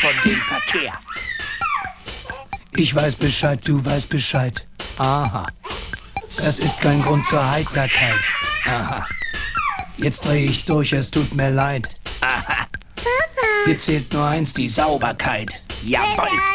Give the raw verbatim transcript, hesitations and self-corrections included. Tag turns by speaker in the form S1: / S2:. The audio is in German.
S1: von dem Verkehr.
S2: Ich weiß Bescheid, du weißt Bescheid.
S1: Aha.
S2: Das ist kein Grund zur Heiterkeit.
S1: Aha.
S2: Jetzt dreh ich durch, es tut mir leid.
S1: Aha.
S2: Hier zählt nur eins, die Sauberkeit.
S1: Jawohl.